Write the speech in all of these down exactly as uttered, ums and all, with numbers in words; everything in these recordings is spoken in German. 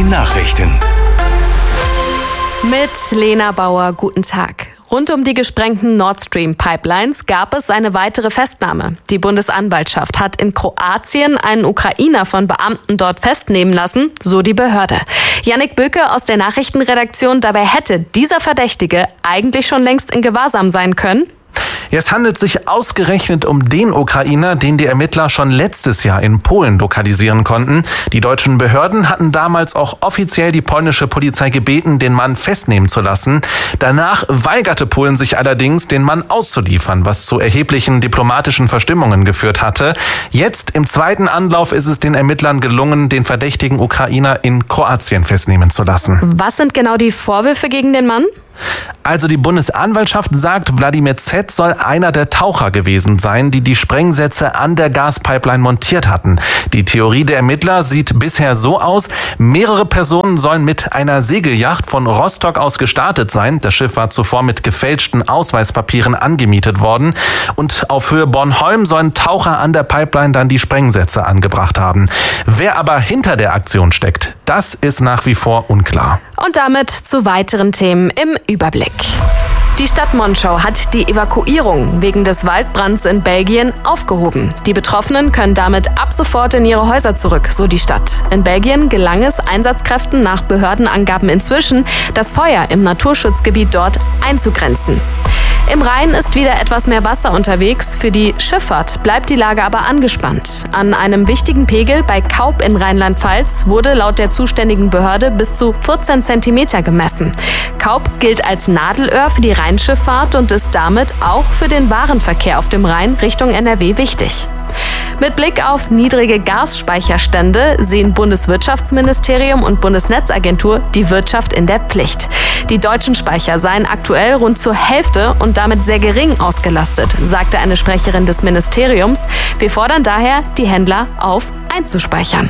neun Nachrichten. Mit Lena Bauer, guten Tag. Rund um die gesprengten Nord Stream Pipelines gab es eine weitere Festnahme. Die Bundesanwaltschaft hat in Kroatien einen Ukrainer von Beamten dort festnehmen lassen, so die Behörde. Jannik Böke aus der Nachrichtenredaktion, dabei hätte dieser Verdächtige eigentlich schon längst in Gewahrsam sein können. Es handelt sich ausgerechnet um den Ukrainer, den die Ermittler schon letztes Jahr in Polen lokalisieren konnten. Die deutschen Behörden hatten damals auch offiziell die polnische Polizei gebeten, den Mann festnehmen zu lassen. Danach weigerte Polen sich allerdings, den Mann auszuliefern, was zu erheblichen diplomatischen Verstimmungen geführt hatte. Jetzt im zweiten Anlauf ist es den Ermittlern gelungen, den verdächtigen Ukrainer in Kroatien festnehmen zu lassen. Was sind genau die Vorwürfe gegen den Mann? Also die Bundesanwaltschaft sagt, Wladimir Z. soll einer der Taucher gewesen sein, die die Sprengsätze an der Gaspipeline montiert hatten. Die Theorie der Ermittler sieht bisher so aus: Mehrere Personen sollen mit einer Segelyacht von Rostock aus gestartet sein. Das Schiff war zuvor mit gefälschten Ausweispapieren angemietet worden. Und auf Höhe Bornholm sollen Taucher an der Pipeline dann die Sprengsätze angebracht haben. Wer aber hinter der Aktion steckt, das ist nach wie vor unklar. Und damit zu weiteren Themen im Überblick. Die Stadt Monschau hat die Evakuierung wegen des Waldbrands in Belgien aufgehoben. Die Betroffenen können damit ab sofort in ihre Häuser zurück, so die Stadt. In Belgien gelang es Einsatzkräften nach Behördenangaben inzwischen, das Feuer im Naturschutzgebiet dort einzugrenzen. Im Rhein ist wieder etwas mehr Wasser unterwegs. Für die Schifffahrt bleibt die Lage aber angespannt. An einem wichtigen Pegel bei Kaub in Rheinland-Pfalz wurde laut der zuständigen Behörde bis zu vierzehn Zentimeter gemessen. Kaub gilt als Nadelöhr für die Rheinschifffahrt und ist damit auch für den Warenverkehr auf dem Rhein Richtung N R W wichtig. Mit Blick auf niedrige Gasspeicherstände sehen Bundeswirtschaftsministerium und Bundesnetzagentur die Wirtschaft in der Pflicht. Die deutschen Speicher seien aktuell rund zur Hälfte und damit sehr gering ausgelastet, sagte eine Sprecherin des Ministeriums. Wir fordern daher die Händler auf, einzuspeichern.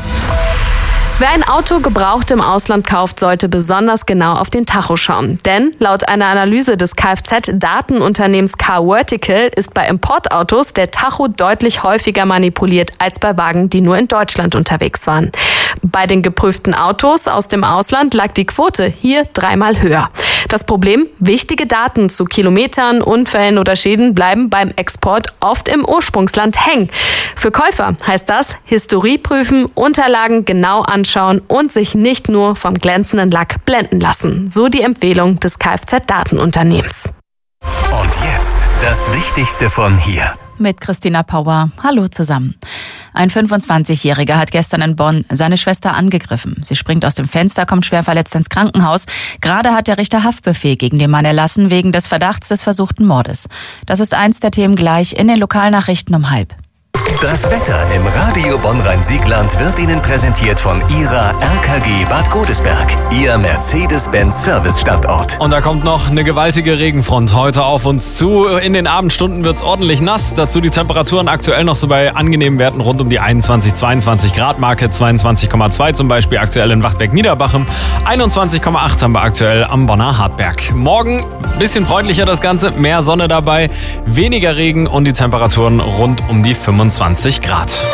Wer ein Auto gebraucht im Ausland kauft, sollte besonders genau auf den Tacho schauen. Denn laut einer Analyse des Kfz-Datenunternehmens Carvertical ist bei Importautos der Tacho deutlich häufiger manipuliert als bei Wagen, die nur in Deutschland unterwegs waren. Bei den geprüften Autos aus dem Ausland lag die Quote hier dreimal höher. Das Problem: wichtige Daten zu Kilometern, Unfällen oder Schäden bleiben beim Export oft im Ursprungsland hängen. Für Käufer heißt das: Historie prüfen, Unterlagen genau anschauen und sich nicht nur vom glänzenden Lack blenden lassen. So die Empfehlung des Kfz-Datenunternehmens. Und jetzt das Wichtigste von hier. Mit Christina Pauer. Hallo zusammen. Ein fünfundzwanzigjähriger hat gestern in Bonn seine Schwester angegriffen. Sie springt aus dem Fenster, kommt schwer verletzt ins Krankenhaus. Gerade hat der Richter Haftbefehl gegen den Mann erlassen wegen des Verdachts des versuchten Mordes. Das ist eins der Themen gleich in den Lokalnachrichten um halb. Das Wetter im Radio Bonn-Rhein-Siegland wird Ihnen präsentiert von Ihrer R K G Bad Godesberg, Ihr Mercedes-Benz-Service-Standort. Und da kommt noch eine gewaltige Regenfront heute auf uns zu. In den Abendstunden wird es ordentlich nass. Dazu die Temperaturen aktuell noch so bei angenehmen Werten rund um die einundzwanzig, zweiundzwanzig Grad Marke. zweiundzwanzig Komma zwei zum Beispiel aktuell in Wachtberg-Niederbachem. einundzwanzig Komma acht haben wir aktuell am Bonner Hartberg. Morgen ein bisschen freundlicher das Ganze, mehr Sonne dabei, weniger Regen und die Temperaturen rund um die fünfundzwanzig Grad.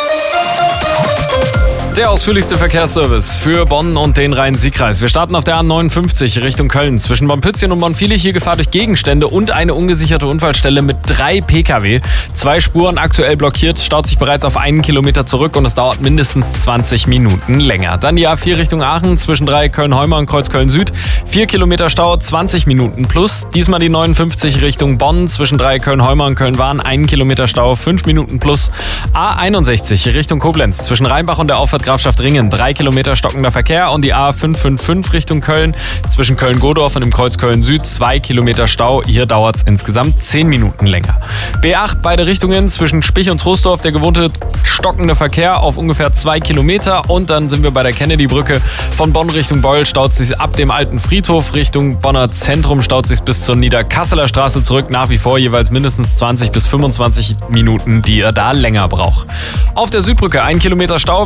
Der ausführlichste Verkehrsservice für Bonn und den Rhein-Sieg-Kreis. Wir starten auf der A neunundfünfzig Richtung Köln. Zwischen Bonpützchen und Bonfilich hier Gefahr durch Gegenstände und eine ungesicherte Unfallstelle mit drei Pkw. Zwei Spuren aktuell blockiert, staut sich bereits auf einen Kilometer zurück und es dauert mindestens zwanzig Minuten länger. Dann die A vier Richtung Aachen zwischen drei Köln-Heumer und Kreuzköln-Süd. Vier Kilometer Stau, zwanzig Minuten plus. Diesmal die neunundfünfzig Richtung Bonn zwischen drei Köln-Heumer und Köln-Wahn. Einen Kilometer Stau, fünf Minuten plus. A einundsechzig Richtung Koblenz zwischen Rheinbach und der Auffahrt Grafschaft Ringen, drei Kilometer stockender Verkehr und die A fünf fünf fünf Richtung Köln, zwischen Köln-Godorf und dem Kreuz Köln-Süd, zwei Kilometer Stau, hier dauert es insgesamt zehn Minuten länger. B acht, beide Richtungen, zwischen Spich und Troisdorf, der gewohnte stockende Verkehr auf ungefähr zwei Kilometer und dann sind wir bei der Kennedy-Brücke. Von Bonn Richtung Beul staut sich ab dem alten Friedhof Richtung Bonner Zentrum, staut sich bis zur Niederkasseler Straße zurück, nach wie vor jeweils mindestens zwanzig bis fünfundzwanzig Minuten, die ihr da länger braucht. Auf der Südbrücke ein Kilometer Stau, wenn ihr Richtung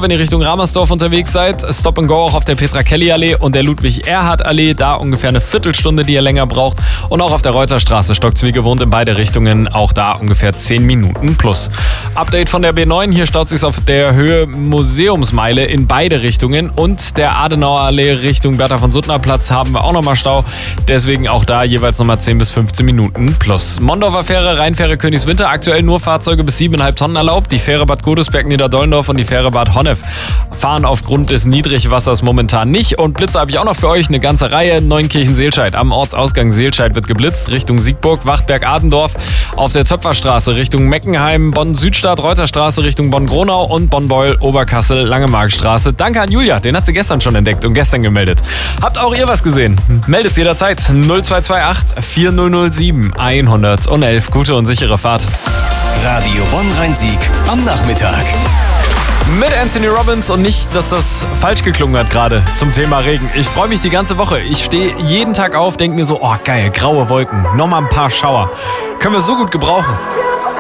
Ramersdorf unterwegs seid, Stop and Go auch auf der Petra-Kelly-Allee und der Ludwig-Erhard-Allee, da ungefähr eine Viertelstunde, die ihr länger braucht. Und auch auf der Reuterstraße stockt's wie gewohnt in beide Richtungen, auch da ungefähr zehn Minuten plus. Update von der B neun, hier staut sich's auf der Höhe Museumsmeile in beide Richtungen und der Adenauer Allee Richtung Bertha von Suttner Platz haben wir auch nochmal Stau, deswegen auch da jeweils nochmal zehn bis fünfzehn Minuten plus. Mondorfer Fähre, Rheinfähre Königswinter, aktuell nur Fahrzeuge bis sieben Komma fünf Tonnen erlaubt. Die Fähre Bad Godesberg Niederdollendorf und die Fähre Bad Honnef fahren aufgrund des Niedrigwassers momentan nicht. Und Blitze habe ich auch noch für euch, eine ganze Reihe. Neunkirchen-Seelscheid am Ortsausgang Seelscheid wird geblitzt, Richtung Siegburg, Wachtberg-Adendorf, auf der Zöpferstraße Richtung Meckenheim, Bonn-Südstadt, Reuterstraße Richtung Bonn-Gronau und Bonn-Beul, Oberkassel, Langemarkstraße. Danke an Julia, den hat sie gestern schon entdeckt und gestern gemeldet. Habt auch ihr was gesehen? Meldet jederzeit null zwei zwei acht vier null null sieben eins eins eins. Gute und sichere Fahrt. Radio Bonn-Rhein-Sieg am Nachmittag. Mit Anthony Robbins und nicht, dass das falsch geklungen hat gerade zum Thema Regen. Ich freue mich die ganze Woche. Ich stehe jeden Tag auf, denke mir so, oh geil, graue Wolken, nochmal ein paar Schauer. Können wir so gut gebrauchen.